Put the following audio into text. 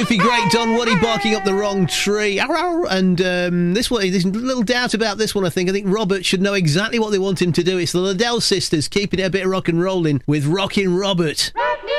Sophie Great, Don Waddy barking up the wrong tree. And this one, there's little doubt about this one, I think. I think Robert should know exactly what they want him to do. It's the Liddell sisters keeping it a bit rock and rolling with Rockin' Robert.